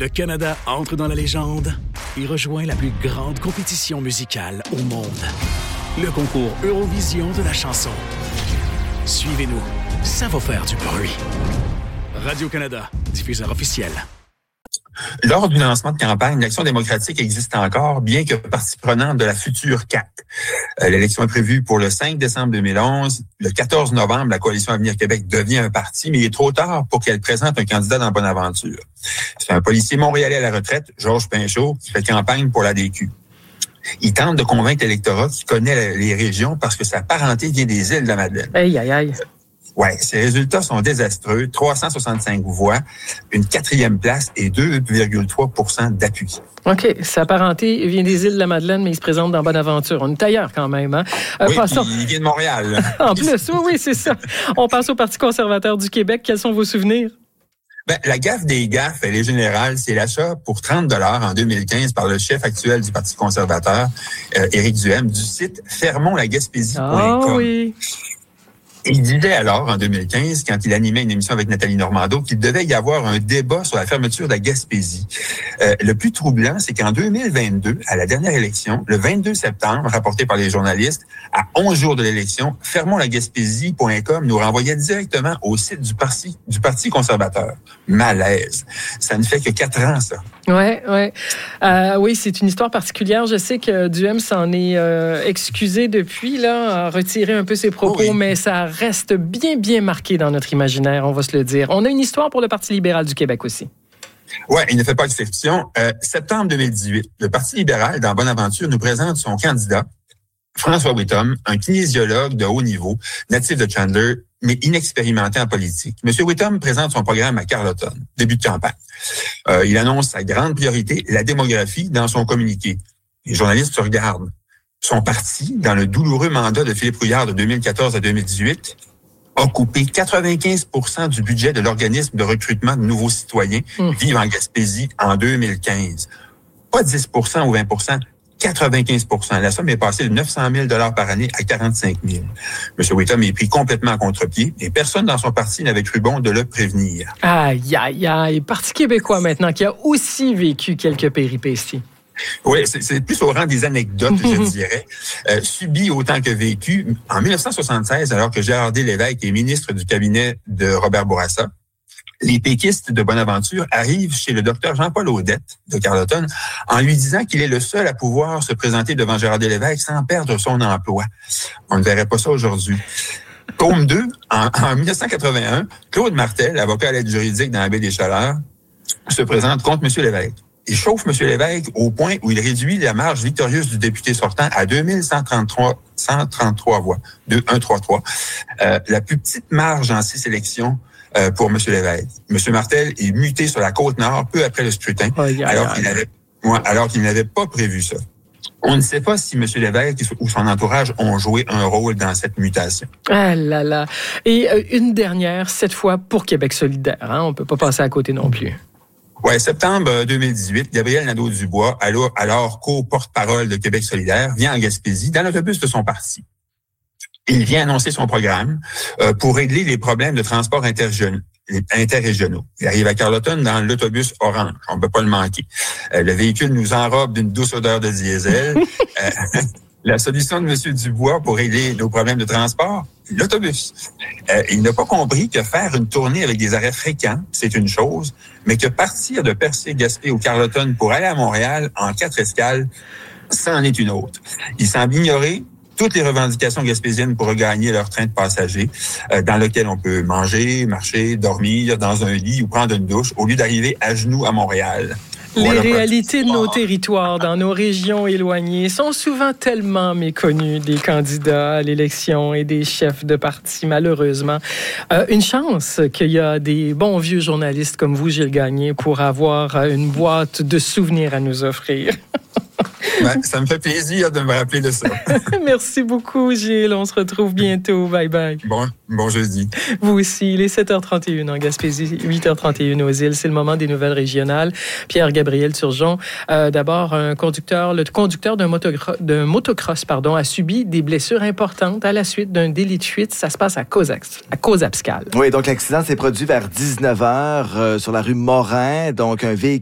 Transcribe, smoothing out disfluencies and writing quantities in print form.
Le Canada entre dans la légende et rejoint la plus grande compétition musicale au monde. Le concours Eurovision de la chanson. Suivez-nous, ça va faire du bruit. Radio-Canada, diffuseur officiel. Lors du lancement de campagne, l'Action démocratique existe encore, bien que partie prenante de la future CAQ. L'élection est prévue pour le 5 décembre 2011. Le 14 novembre, la Coalition Avenir Québec devient un parti, mais il est trop tard pour qu'elle présente un candidat dans Bonaventure. C'est un policier montréalais à la retraite, Georges Pinchot, qui fait campagne pour l'ADQ. Il tente de convaincre l'électorat qui connaît les régions parce que sa parenté vient des îles de la Madeleine. Aïe, aïe, aïe. Ouais, ces résultats sont désastreux. 365 voix, une 4e place et 2,3% d'appui. OK. Sa parenté vient des îles de la Madeleine, mais il se présente dans Bonaventure. On est ailleurs quand même, hein? Oui, il vient de Montréal. En plus, oui, c'est ça. On passe au Parti conservateur du Québec. Quels sont vos souvenirs? La gaffe des gaffes, elle est générale. C'est l'achat pour 30 $ en 2015 par le chef actuel du Parti conservateur, Éric Duhem, du site fermonlagaspésie.com. Ah oui. Il disait alors, en 2015, quand il animait une émission avec Nathalie Normando, qu'il devait y avoir un débat sur la fermeture de la Gaspésie. Le plus troublant, c'est qu'en 2022, à la dernière élection, le 22 septembre, rapporté par les journalistes, à 11 jours de l'élection, fermonlagaspésie.com nous renvoyait directement au site du Parti conservateur. Malaise. Ça ne fait que 4 ans, ça. Oui, c'est une histoire particulière. Je sais que Duhem s'en est excusé depuis, là, a retiré un peu ses propos, mais ça reste bien marqué dans notre imaginaire, on va se le dire. On a une histoire pour le Parti libéral du Québec aussi. Oui, il ne fait pas exception. Septembre 2018, le Parti libéral, dans Bonaventure, nous présente son candidat, François Whittom, un kinésiologue de haut niveau, natif de Chandler, mais inexpérimenté en politique. M. Whittom présente son programme à Carleton, début de campagne. Il annonce sa grande priorité, la démographie, dans son communiqué. Les journalistes se regardent. Son parti, dans le douloureux mandat de Philippe Couillard de 2014 à 2018, a coupé 95% du budget de l'organisme de recrutement de nouveaux citoyens vivant en Gaspésie en 2015. Pas 10% ou 20%, 95%. La somme est passée de 900 000 $ par année à 45 000. M. Whittom est pris complètement à contre-pied et personne dans son parti n'avait cru bon de le prévenir. Aïe. Parti québécois maintenant qui a aussi vécu quelques péripéties. Oui, c'est plus au rang des anecdotes, je dirais. Subi autant que vécu. En 1976, alors que Gérard D. Lévesque est ministre du cabinet de Robert Bourassa, les péquistes de Bonaventure arrivent chez le docteur Jean-Paul Audette de Carleton en lui disant qu'il est le seul à pouvoir se présenter devant Gérard D. Lévesque sans perdre son emploi. On ne verrait pas ça aujourd'hui. Tome 2, en 1981, Claude Martel, avocat à l'aide juridique dans la baie des Chaleurs, se présente contre M. Lévesque. Il chauffe M. Lévesque au point où il réduit la marge victorieuse du député sortant à 2133 voix. 2133. La plus petite marge en 6 élections pour M. Lévesque. M. Martel est muté sur la Côte-Nord peu après le scrutin, alors qu'il n'avait pas prévu ça. On ne sait pas si M. Lévesque ou son entourage ont joué un rôle dans cette mutation. Ah là là. Et une dernière, cette fois pour Québec solidaire. Hein? On ne peut pas passer à côté non plus. Ouais, septembre 2018, Gabriel Nadeau-Dubois, alors co-porte-parole de Québec solidaire, vient en Gaspésie dans l'autobus de son parti. Il vient annoncer son programme pour régler les problèmes de transport interrégionaux. Il arrive à Carleton dans l'autobus orange. On ne peut pas le manquer. Le véhicule nous enrobe d'une douce odeur de diesel. La solution de M. Dubois pour régler nos problèmes de transport, l'autobus. Il n'a pas compris que faire une tournée avec des arrêts fréquents, c'est une chose, mais que partir de Percé, Gaspé ou Carleton pour aller à Montréal en 4 escales, ça en est une autre. Il semble ignorer toutes les revendications gaspésiennes pour regagner leur train de passagers, dans lequel on peut manger, marcher, dormir dans un lit ou prendre une douche, au lieu d'arriver à genoux à Montréal. Les réalités de nos territoires, dans nos régions éloignées, sont souvent tellement méconnues des candidats à l'élection et des chefs de parti, malheureusement. Une chance qu'il y a des bons vieux journalistes comme vous, Gilles Gagné, pour avoir une boîte de souvenirs à nous offrir. Ça me fait plaisir de me rappeler de ça. Merci beaucoup, Gilles. On se retrouve bientôt. Bye bye. Bon jeudi. Vous aussi. Il est 7h31 en Gaspésie, 8h31 aux îles. C'est le moment des nouvelles régionales. Pierre-Gabriel Turgeon. D'abord, le conducteur d'un motocross, a subi des blessures importantes à la suite d'un délit de fuite. Ça se passe à Cozapscal. Oui, donc l'accident s'est produit vers 19h sur la rue Morin. Donc, un véhicule